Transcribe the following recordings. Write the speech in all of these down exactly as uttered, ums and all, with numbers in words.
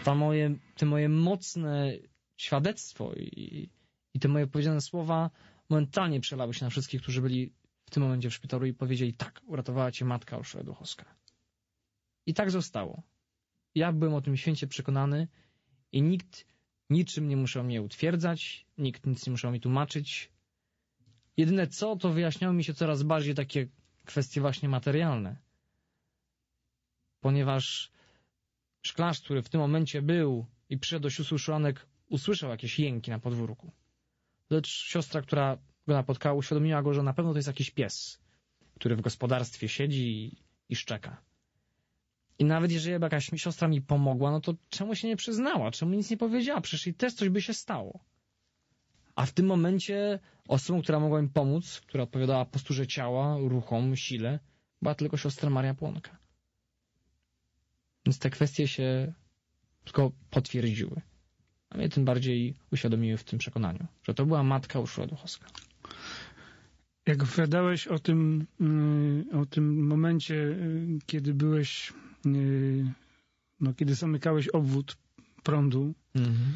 ta moje, te moje mocne świadectwo i, i te moje powiedziane słowa momentalnie przelały się na wszystkich, którzy byli w tym momencie w szpitalu i powiedzieli: tak, uratowała cię matka Urszula Duchowska. I tak zostało. Ja byłem o tym święcie przekonany i nikt niczym nie musiał mnie utwierdzać, nikt nic nie musiał mi tłumaczyć. Jedyne co, to wyjaśniały mi się coraz bardziej takie kwestie właśnie materialne. Ponieważ szklarz, który w tym momencie był i przyszedł do sióstr Urszułanek, usłyszał jakieś jęki na podwórku. Lecz siostra, która go napotkała, uświadomiła go, że na pewno to jest jakiś pies, który w gospodarstwie siedzi i, i szczeka. I nawet jeżeli jakaś siostra mi pomogła, no to czemu się nie przyznała? Czemu nic nie powiedziała? Przecież i też coś by się stało. A w tym momencie osobą, która mogła mi pomóc, która odpowiadała posturze ciała, ruchom, sile, była tylko siostra Maria Płonka. Więc te kwestie się tylko potwierdziły. A mnie tym bardziej uświadomiły w tym przekonaniu, że to była matka Urszula Duchowska. Jak opowiadałeś o tym, o tym momencie, kiedy byłeś, no, kiedy zamykałeś obwód prądu, mhm.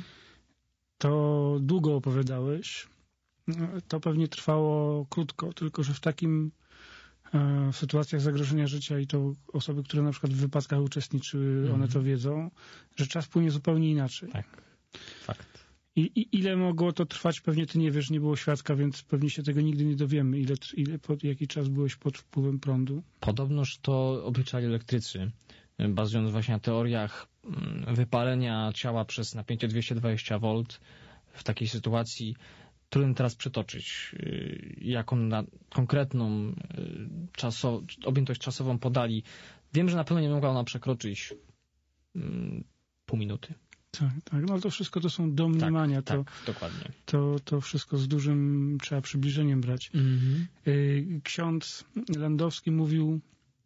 to długo opowiadałeś. To pewnie trwało krótko, tylko że w takim w sytuacjach zagrożenia życia i to osoby, które na przykład w wypadkach uczestniczyły, mhm. one to wiedzą, że czas płynie zupełnie inaczej. Tak, fakt. I, I ile mogło to trwać? Pewnie ty nie wiesz, nie było świadka, więc pewnie się tego nigdy nie dowiemy. Ile, ile pod, jaki czas byłeś pod wpływem prądu? Podobnoż to obliczali elektrycy, bazując właśnie na teoriach wypalenia ciała przez napięcie dwieście dwadzieścia wolt w takiej sytuacji. Trudno teraz przytoczyć, jaką na konkretną czaso, objętość czasową podali. Wiem, że na pewno nie mogła ona przekroczyć pół minuty. Tak, tak, no ale to wszystko to są domniemania. Tak, to, tak, dokładnie. To, to wszystko z dużym trzeba przybliżeniem brać. Mhm. Ksiądz Landowski mówił,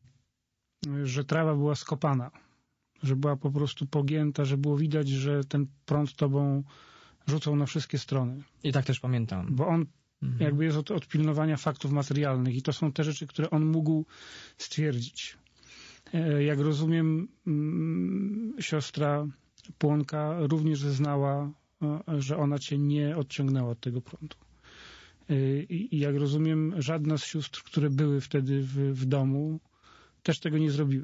że trawa była skopana, że była po prostu pogięta, że było widać, że ten prąd tobą rzucał na wszystkie strony. I tak też pamiętam. Bo on mhm. jakby jest od, od pilnowania faktów materialnych i to są te rzeczy, które on mógł stwierdzić. Jak rozumiem, siostra Płonka również zeznała, że ona cię nie odciągnęła od tego prądu. I jak rozumiem, żadna z sióstr, które były wtedy w, w domu, też tego nie zrobiły.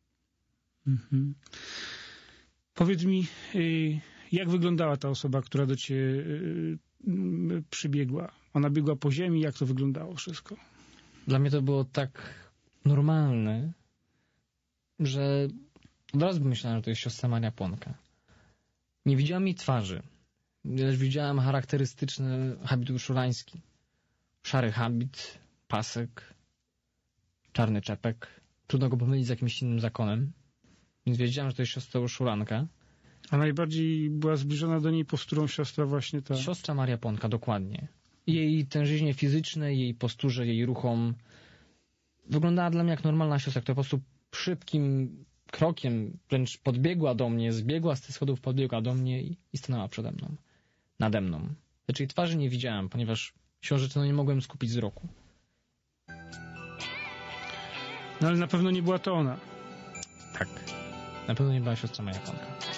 Mhm. Powiedz mi, jak wyglądała ta osoba, która do ciebie przybiegła? Ona biegła po ziemi, jak to wyglądało wszystko? Dla mnie to było tak normalne, że od razu myślałem, że to jest siostra Maria Płonka. Nie widziałem jej twarzy, lecz widziałem charakterystyczny habit urszulański. Szary habit, pasek, czarny czepek. Trudno go pomylić z jakimś innym zakonem. Więc wiedziałem, że to jest siostra Urszulanka. A najbardziej była zbliżona do niej posturą siostra właśnie ta... Siostra Maria Płonka, dokładnie. Jej tężyźnie fizycznej, jej posturze, jej ruchom. Wyglądała dla mnie jak normalna siostra, która po prostu szybkim krokiem wręcz podbiegła do mnie, zbiegła z tych schodów, podbiegła do mnie i, i stanęła przede mną, nade mną. Lecz jej twarzy nie widziałem, ponieważ siłą rzeczy no, nie mogłem skupić wzroku. No ale na pewno nie była to ona. Tak, na pewno nie była siostra Maria Płonka.